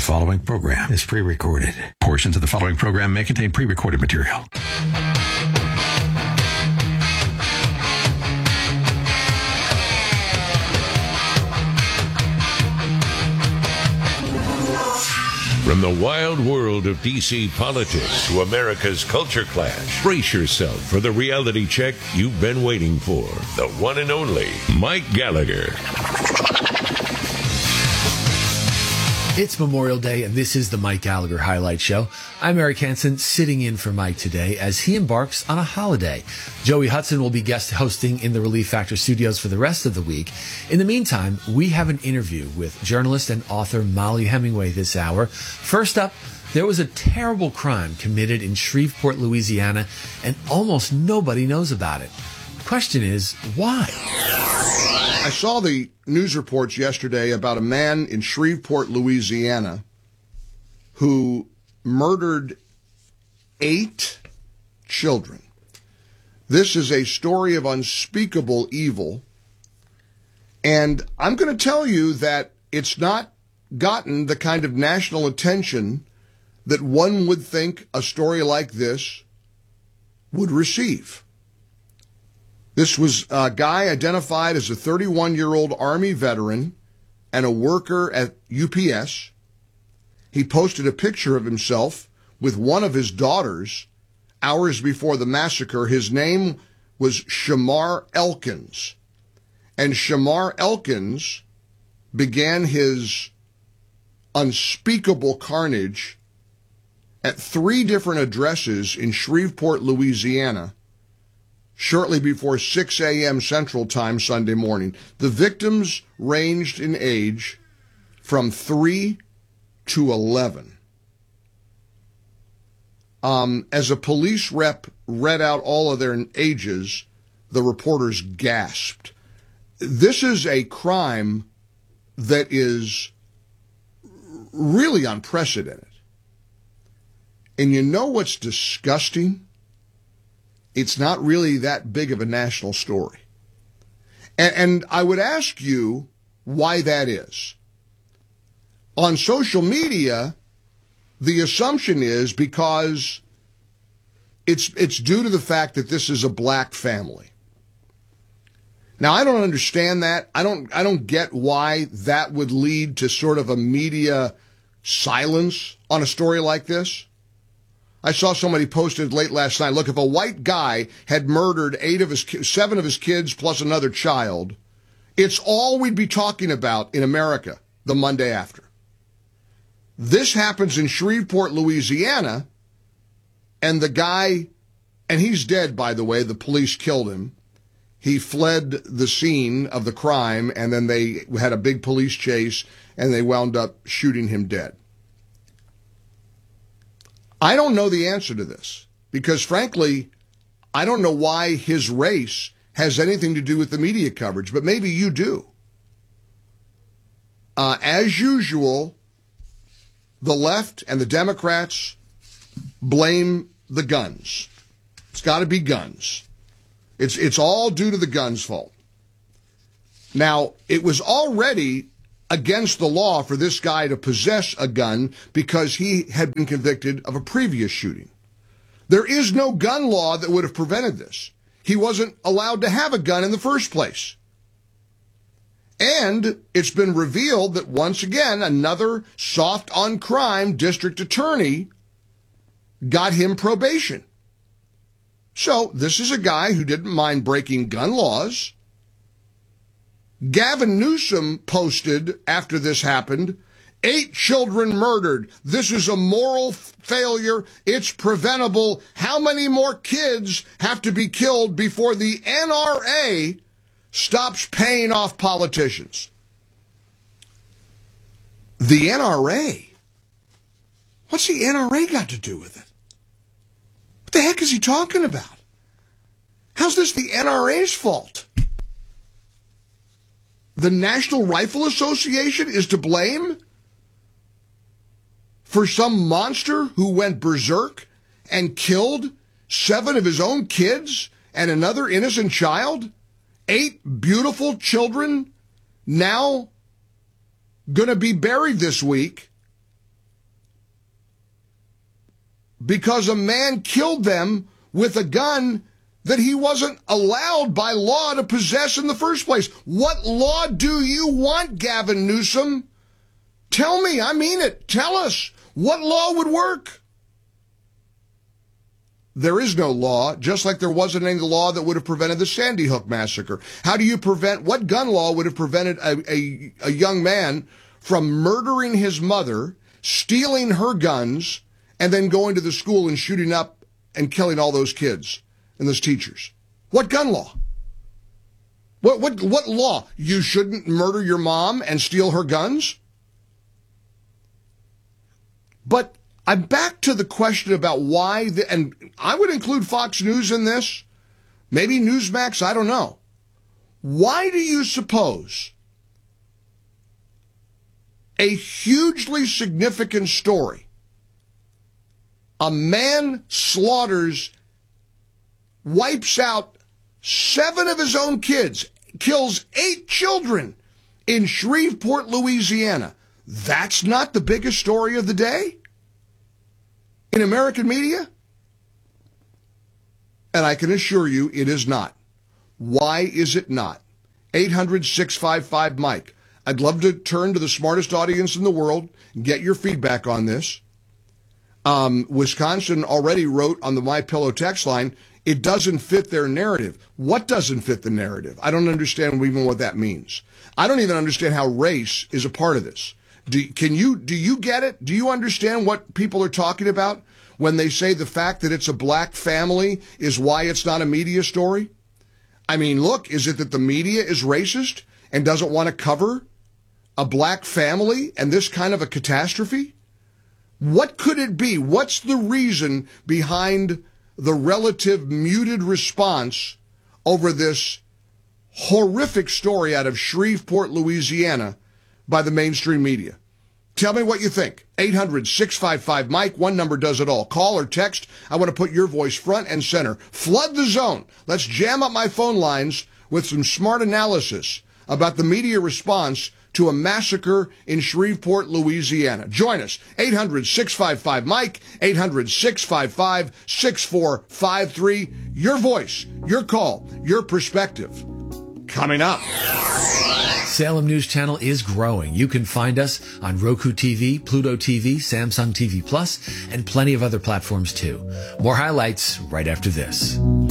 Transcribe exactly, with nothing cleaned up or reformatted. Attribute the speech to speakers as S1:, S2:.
S1: following program is pre-recorded. Portions of the following program may contain pre-recorded material.
S2: From the wild world of D C politics to America's culture clash, brace yourself for the reality check you've been waiting for. The one and only Mike Gallagher.
S3: It's Memorial Day, and this is the Mike Gallagher Highlight Show. I'm Eric Hansen, sitting in for Mike today as he embarks on a holiday. Joey Hudson will be guest hosting in the Relief Factor studios for the rest of the week. In the meantime, we have an interview with journalist and author Mollie Hemingway this hour. First up, there was a terrible crime committed in Shreveport, Louisiana, and almost nobody knows about it. The question is, why?
S4: I saw the news reports yesterday about a man in Shreveport, Louisiana, who murdered eight children. This is a story of unspeakable evil, and I'm going to tell you that it's not gotten the kind of national attention that one would think a story like this would receive. This was a guy identified as a thirty-one-year-old Army veteran and a worker at U P S. He posted a picture of himself with one of his daughters hours before the massacre. His name was Shamar Elkins. And Shamar Elkins began his unspeakable carnage at three different addresses in Shreveport, Louisiana, shortly before six a.m. Central Time Sunday morning. The victims ranged in age from three to eleven. Um, as a police rep read out all of their ages, the reporters gasped. This is a crime that is really unprecedented. And you know what's disgusting? It's not really that big of a national story. And, and I would ask you why that is. On social media, the assumption is because it's it's due to the fact that this is a black family. Now, I don't understand that. I don't I don't get why that would lead to sort of a media silence on a story like this. I saw somebody posted late last night, look, if a white guy had murdered eight of his, seven of his kids plus another child, it's all we'd be talking about in America the Monday after. This happens in Shreveport, Louisiana, and the guy, and he's dead, by the way, the police killed him. He fled the scene of the crime, and then they had a big police chase, and they wound up shooting him dead. I don't know the answer to this because, frankly, I don't know why his race has anything to do with the media coverage, but maybe you do. Uh, as usual, the left and the Democrats blame the guns. It's got to be guns. It's, it's all due to the guns' fault. Now, it was already against the law for this guy to possess a gun because he had been convicted of a previous shooting. There is no gun law that would have prevented this. He wasn't allowed to have a gun in the first place. And it's been revealed that once again, another soft on crime district attorney got him probation. So this is a guy who didn't mind breaking gun laws. Gavin Newsom posted after this happened, eight children murdered. This is a moral f- failure. It's preventable. How many more kids have to be killed before the N R A stops paying off politicians? The N R A? What's the N R A got to do with it? What the heck is he talking about? How's this the N R A's fault? The National Rifle Association is to blame for some monster who went berserk and killed seven of his own kids and another innocent child? Eight beautiful children now going to be buried this week because a man killed them with a gun that he wasn't allowed by law to possess in the first place. What law do you want, Gavin Newsom? Tell me, I mean it. Tell us. What law would work? There is no law, just like there wasn't any law that would have prevented the Sandy Hook massacre. How do you prevent, what gun law would have prevented a, a, a young man from murdering his mother, stealing her guns, and then going to the school and shooting up and killing all those kids and those teachers? What gun law? What, what, what law? You shouldn't murder your mom and steal her guns? But I'm back to the question about why, the, and I would include Fox News in this, maybe Newsmax, I don't know. Why do you suppose a hugely significant story, a man slaughters, wipes out seven of his own kids, kills eight children in Shreveport, Louisiana, that's not the biggest story of the day in American media? And I can assure you it is not. Why is it not? eight hundred, six five five, Mike. I'd love to turn to the smartest audience in the world and get your feedback on this. Um, Wisconsin already wrote on the MyPillow text line, it doesn't fit their narrative. What doesn't fit the narrative? I don't understand even what that means. I don't even understand how race is a part of this. Do, can you, do you get it? Do you understand what people are talking about when they say the fact that it's a black family is why it's not a media story? I mean, look, is it that the media is racist and doesn't want to cover a black family and this kind of a catastrophe? What could it be? What's the reason behind the relative muted response over this horrific story out of Shreveport, Louisiana by the mainstream media? Tell me what you think. eight hundred, six five five, Mike. One number does it all. Call or text. I want to put your voice front and center. Flood the zone. Let's jam up my phone lines with some smart analysis about the media response to a massacre in Shreveport, Louisiana. Join us. eight hundred, six five five, Mike. eight hundred, six five five, six four five three. Your voice, your call, your perspective. Coming up.
S3: Salem News Channel is growing. You can find us on Roku T V, Pluto T V, Samsung T V Plus, and plenty of other platforms too. More highlights right after this.